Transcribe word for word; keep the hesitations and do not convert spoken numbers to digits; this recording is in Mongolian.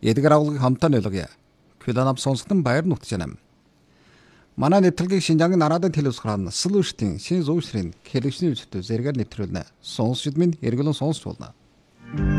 эдгээр агуулгыг хамтаа нөлгөе. Квиланам сонсогдсон баяр нутгчанам. Манай нэвтрүүлгийг Шинжаангийн нараадын телевизээр Слүштийн шин зүүшрийн хэлэгчний үстэй зэрэгээр нэвтрүүлнэ. Сонсогчд минь эргэлэн сонсч болно.